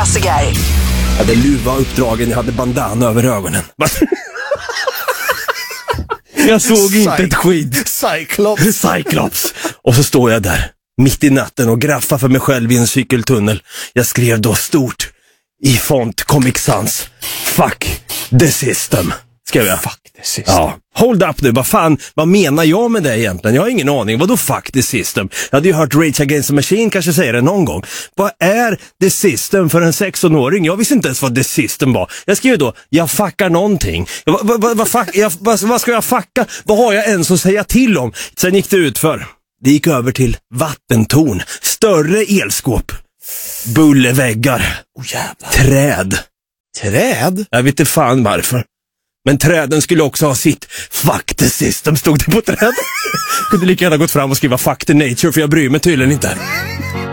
klassiker. Jag hade luva uppdragen, jag hade bandana över ögonen. Jag såg inte ett skit. Cyclops. Och så står jag där, mitt i natten och graffar för mig själv i en cykeltunnel. Jag skrev då stort, i font Comic Sans: fuck the system. Skrev jag. Fuck the system. Ja. Hold up nu, vad menar jag med det egentligen? Jag har ingen aning. Vadå fuck the system? Jag hade ju hört Rage Against the Machine kanske säga det någon gång. Vad är the system för en 16-åring? Jag visste inte ens vad the system var. Jag skrev då, jag fuckar någonting. Vad ska jag fucka? Vad har jag ens att säga till om? Sen gick det ut för. Det gick över till vattentorn, större elskåp, bullerväggar, träd. Träd? Jag vet inte fan varför. Men träden skulle också ha sitt fuck the system, stod det på träden. Kunde lika gärna gått fram och skriva fuck the nature, för jag bryr mig tydligen inte.